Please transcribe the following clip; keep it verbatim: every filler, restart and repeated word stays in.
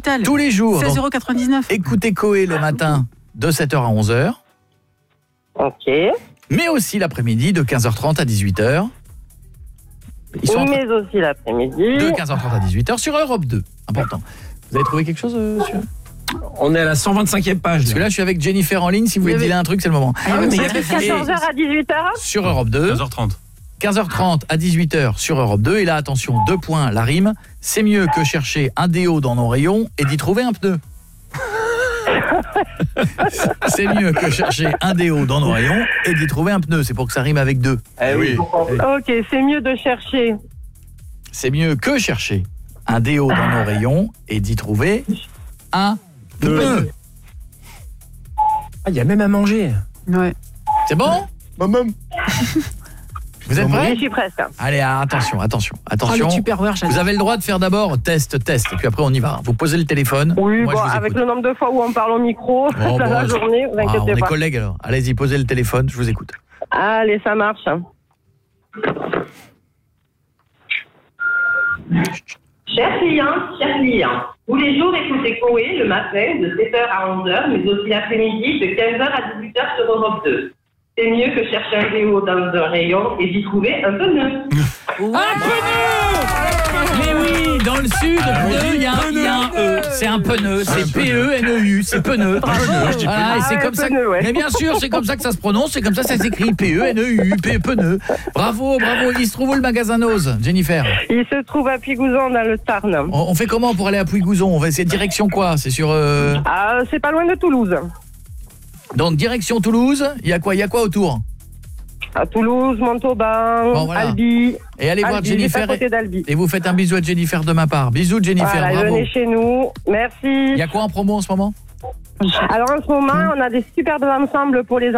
Vital. Tous les jours. seize euros quatre-vingt-dix-neuf. Écoutez Coé le matin de sept heures à onze heures. Ok. Mais aussi l'après-midi de quinze heures trente à dix-huit heures. Ils sont Mais aussi l'après-midi. de quinze heures trente à dix-huit heures sur Europe deux. Important. Vous avez trouvé quelque chose euh, sur... On est à la cent vingt-cinquième page. Parce que là, je suis avec Jennifer en ligne. Si vous voulez avait... dire un truc, c'est le moment. Ah, oui, mais il y De avait fait quatorze heures à dix-huit heures. Sur Europe deux. quinze heures trente. quinze heures trente à dix-huit heures sur Europe deux. Et là, attention, deux points, la rime. C'est mieux que chercher un déo dans nos rayons et d'y trouver un pneu. C'est mieux que chercher un déo dans nos rayons et d'y trouver un pneu. C'est pour que ça rime avec deux. Eh oui. Ok, c'est mieux de chercher. C'est mieux que chercher un déo dans nos rayons et d'y trouver un pneu. Ah, il y a même à manger. Ouais. C'est bon ? Maman. Vous êtes prêts ? Je suis presque. Allez, attention, attention, Oh, attention. le Tupperware, j'adore. Vous avez le droit de faire d'abord test, test, et puis après on y va. Vous posez le téléphone. Oui, Moi, bon, je vous avec écoute. le nombre de fois où on parle au micro Bon, dans bon, la je- journée, vous Ah, on inquiétez est pas. collègues alors. Allez-y, posez le téléphone, je vous écoute. Allez, ça marche. Chers clients, chers clients, tous les jours écoutez Coé le matin de sept heures à onze heures, mais aussi l'après-midi de quinze heures à dix-huit heures sur Europe deux. C'est mieux que chercher un déo dans un rayon et d'y trouver un pneu. Un pneu ! Mais oui, dans le sud, pneu, il y a un, il y a un E. C'est un pneu, c'est P E N E U, c'est pneu. Voilà, et c'est Ah ouais, comme ça. pneu, ouais. Mais bien sûr, c'est comme ça que ça se prononce, c'est comme ça que ça s'écrit, P E N E U, P- pneu. Bravo, bravo. Il se trouve où le magasin Nose, Jennifer ? Il se trouve à Pigouzon dans le Tarn. On, on fait comment pour aller à Pouilly-Gouzon ? On va essayer direction quoi ? C'est sur euh... Ah, c'est pas loin de Toulouse. donc direction Toulouse. Il y a quoi ? Il y a quoi autour ? À Toulouse, Montauban, Bon, voilà. Albi. Et allez voir Albi, Jennifer. juste à côté d'Albi. Et vous faites un bisou à Jennifer de ma part. Bisous Jennifer, Voilà, bravo. venez chez nous. Merci. Il y a quoi en promo en ce moment ? Alors en ce moment, on a des superbes ensembles pour les